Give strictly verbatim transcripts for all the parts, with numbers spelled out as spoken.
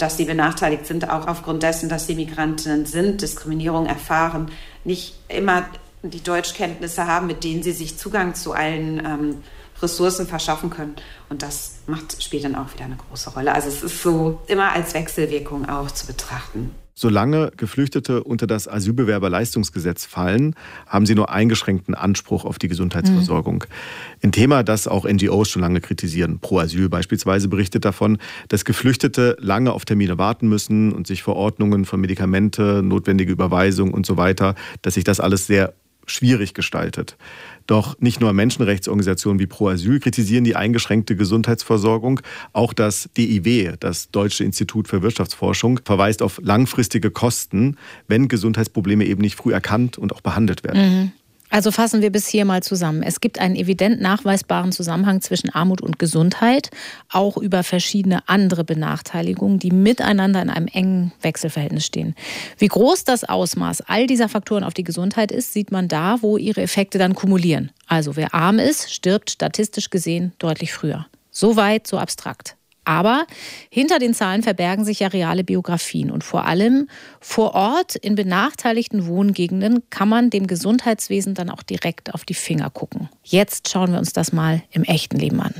dass sie benachteiligt sind, auch aufgrund dessen, dass sie Migrantinnen sind, Diskriminierung erfahren, nicht immer die Deutschkenntnisse haben, mit denen sie sich Zugang zu allen ähm, Ressourcen verschaffen können. Und das macht, spielt dann auch wieder eine große Rolle. Also es ist so immer als Wechselwirkung auch zu betrachten. Solange Geflüchtete unter das Asylbewerberleistungsgesetz fallen, haben sie nur eingeschränkten Anspruch auf die Gesundheitsversorgung. Mhm. Ein Thema, das auch N G Os schon lange kritisieren. Pro Asyl beispielsweise berichtet davon, dass Geflüchtete lange auf Termine warten müssen und sich Verordnungen von Medikamente, notwendige Überweisung und so weiter, dass sich das alles sehr schwierig gestaltet. Doch nicht nur Menschenrechtsorganisationen wie Pro Asyl kritisieren die eingeschränkte Gesundheitsversorgung. Auch das D I W, das Deutsche Institut für Wirtschaftsforschung, verweist auf langfristige Kosten, wenn Gesundheitsprobleme eben nicht früh erkannt und auch behandelt werden. Mhm. Also fassen wir bis hier mal zusammen. Es gibt einen evident nachweisbaren Zusammenhang zwischen Armut und Gesundheit, auch über verschiedene andere Benachteiligungen, die miteinander in einem engen Wechselverhältnis stehen. Wie groß das Ausmaß all dieser Faktoren auf die Gesundheit ist, sieht man da, wo ihre Effekte dann kumulieren. Also wer arm ist, stirbt statistisch gesehen deutlich früher. So weit, so abstrakt. Aber hinter den Zahlen verbergen sich ja reale Biografien. Und vor allem vor Ort in benachteiligten Wohngegenden kann man dem Gesundheitswesen dann auch direkt auf die Finger gucken. Jetzt schauen wir uns das mal im echten Leben an.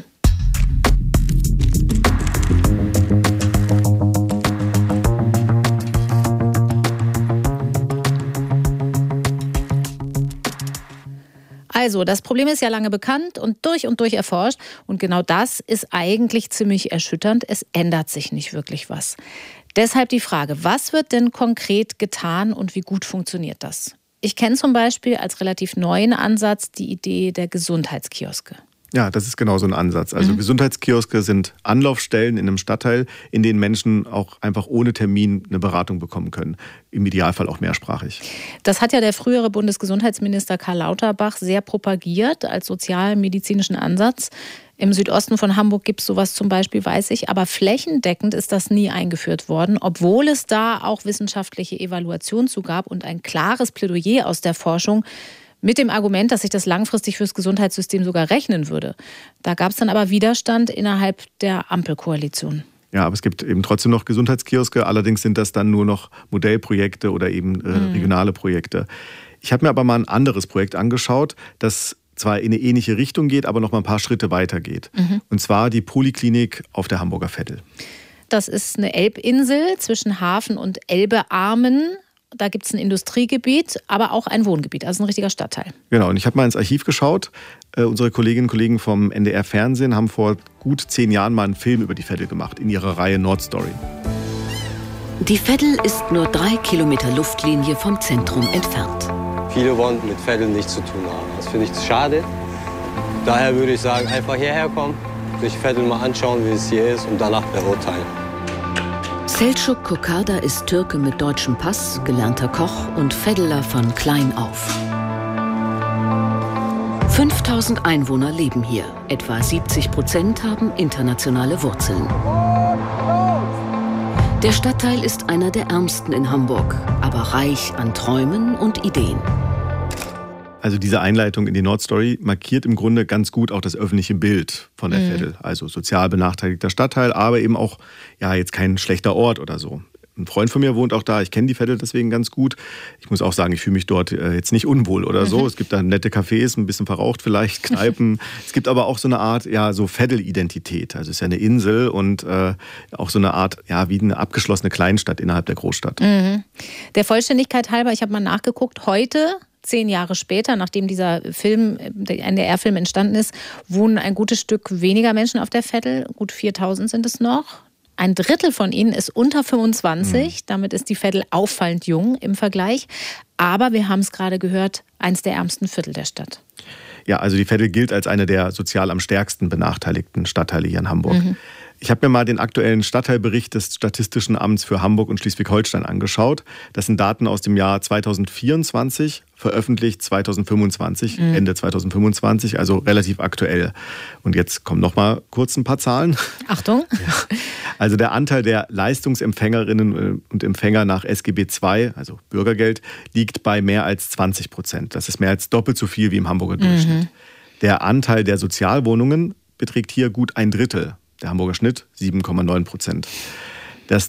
Also, das Problem ist ja lange bekannt und durch und durch erforscht. Und genau das ist eigentlich ziemlich erschütternd. Es ändert sich nicht wirklich was. Deshalb die Frage, was wird denn konkret getan und wie gut funktioniert das? Ich kenne zum Beispiel als relativ neuen Ansatz die Idee der Gesundheitskioske. Ja, das ist genau so ein Ansatz. Also mhm. Gesundheitskioske sind Anlaufstellen in einem Stadtteil, in denen Menschen auch einfach ohne Termin eine Beratung bekommen können. Im Idealfall auch mehrsprachig. Das hat ja der frühere Bundesgesundheitsminister Karl Lauterbach sehr propagiert als sozialmedizinischen Ansatz. Im Südosten von Hamburg gibt es sowas zum Beispiel, weiß ich. Aber flächendeckend ist das nie eingeführt worden, obwohl es da auch wissenschaftliche Evaluation zu gab und ein klares Plädoyer aus der Forschung, mit dem Argument, dass sich das langfristig fürs Gesundheitssystem sogar rechnen würde. Da gab es dann aber Widerstand innerhalb der Ampelkoalition. Ja, aber es gibt eben trotzdem noch Gesundheitskioske. Allerdings sind das dann nur noch Modellprojekte oder eben äh, mhm. regionale Projekte. Ich habe mir aber mal ein anderes Projekt angeschaut, das zwar in eine ähnliche Richtung geht, aber noch mal ein paar Schritte weiter geht. Mhm. Und zwar die Poliklinik auf der Hamburger Veddel. Das ist eine Elbinsel zwischen Hafen und Elbearmen. Da gibt es ein Industriegebiet, aber auch ein Wohngebiet, also ein richtiger Stadtteil. Genau, und ich habe mal ins Archiv geschaut. Äh, unsere Kolleginnen und Kollegen vom N D R Fernsehen haben vor gut zehn Jahren mal einen Film über die Veddel gemacht, in ihrer Reihe Nordstory. Die Veddel ist nur drei Kilometer Luftlinie vom Zentrum entfernt. Viele wollen mit Veddel nichts zu tun haben. Das finde ich schade. Daher würde ich sagen, einfach hierher kommen, sich Veddel mal anschauen, wie es hier ist und danach beurteilen. Selçuk Kokarda ist Türke mit deutschem Pass, gelernter Koch und Veddeler von klein auf. fünftausend Einwohner leben hier. Etwa siebzig Prozent haben internationale Wurzeln. Der Stadtteil ist einer der ärmsten in Hamburg, aber reich an Träumen und Ideen. Also diese Einleitung in die Nordstory markiert im Grunde ganz gut auch das öffentliche Bild von der mhm. Veddel. Also sozial benachteiligter Stadtteil, aber eben auch ja jetzt kein schlechter Ort oder so. Ein Freund von mir wohnt auch da, ich kenne die Veddel deswegen ganz gut. Ich muss auch sagen, ich fühle mich dort jetzt nicht unwohl oder so. Mhm. Es gibt da nette Cafés, ein bisschen verraucht vielleicht, Kneipen. Es gibt aber auch so eine Art, ja, so Veddel-Identität. Also es ist ja eine Insel und äh, auch so eine Art, ja, wie eine abgeschlossene Kleinstadt innerhalb der Großstadt. Mhm. Der Vollständigkeit halber, ich habe mal nachgeguckt, heute, zehn Jahre später, nachdem dieser Film, der N D R-Film entstanden ist, wohnen ein gutes Stück weniger Menschen auf der Veddel. Gut viertausend sind es noch. Ein Drittel von ihnen ist unter fünfundzwanzig. Mhm. Damit ist die Veddel auffallend jung im Vergleich. Aber wir haben es gerade gehört, eins der ärmsten Viertel der Stadt. Ja, also die Veddel gilt als eine der sozial am stärksten benachteiligten Stadtteile hier in Hamburg. Mhm. Ich habe mir mal den aktuellen Stadtteilbericht des Statistischen Amts für Hamburg und Schleswig-Holstein angeschaut. Das sind Daten aus dem Jahr zweitausendvierundzwanzig, veröffentlicht zweitausendfünfundzwanzig, mhm. Ende zweitausendfünfundzwanzig, also relativ aktuell. Und jetzt kommen noch mal kurz ein paar Zahlen. Achtung! Ja. Also der Anteil der Leistungsempfängerinnen und Empfänger nach S G B zwei, also Bürgergeld, liegt bei mehr als zwanzig Prozent. Das ist mehr als doppelt so viel wie im Hamburger Durchschnitt. Mhm. Der Anteil der Sozialwohnungen beträgt hier gut ein Drittel. Der Hamburger Schnitt sieben Komma neun Prozent.